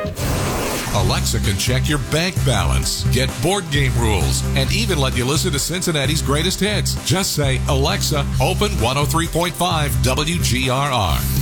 Alexa can check your bank balance, get board game rules, and even let you listen to Cincinnati's greatest hits. Just say, Alexa, open 103.5 WGRR.